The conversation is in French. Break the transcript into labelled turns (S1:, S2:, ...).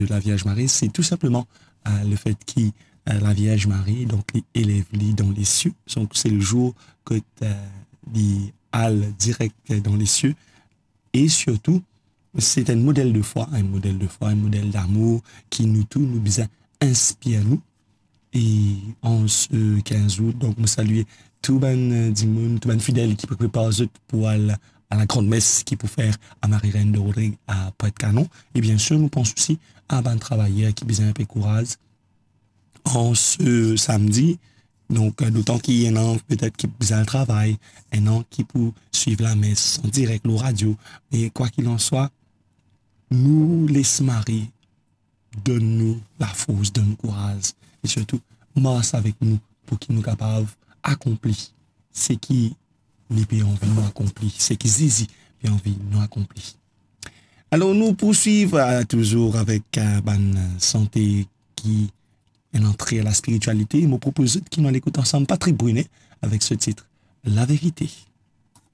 S1: la Vierge Marie, c'est tout simplement le fait que la Vierge Marie, donc, élève dans les cieux. Donc, c'est le jour que les halles direct dans les cieux. Et surtout, c'est un modèle de foi, un modèle d'amour qui nous tout, nous bien inspire nous. Et en ce 15 août, donc, nous saluons tout ben fidèle qui prépare pour aller à la grande messe qui peut faire à Marie-Reine de Rodrigue à Pointe-Canon. Et bien sûr, nous pensons aussi à ben travailleur qui besoin un peu courage en ce samedi. Donc, d'autant qu'il y en a peut-être qui besoin le travail, un an qui peut suivre la messe en direct, le radio. Et quoi qu'il en soit, nous, les Marie, donne-nous la force, donne-nous courage. Et surtout, marche avec nous pour qu'il nous capable d'accomplir ce qui les pays envie nous accomplir, ce qui Zizi a envie nous accomplir. Alors, nous poursuivons toujours avec santé qui est entrée à la spiritualité. Je me propose qu'il nous l'écoute ensemble, Patrick Brunet, avec ce titre, La vérité.